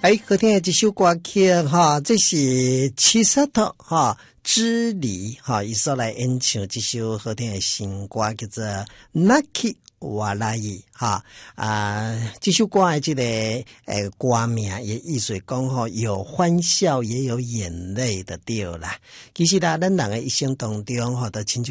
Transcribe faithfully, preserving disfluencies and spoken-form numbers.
哎，好听的这首歌曲哈，这是七十头哈之离哈，伊所来演唱这首好听的新歌，叫做《Naki Walai》哈啊，这首歌的这个诶歌名也意思讲吼，有欢笑也有眼泪的对啦。其实啦，咱人的一生当中吼，都亲像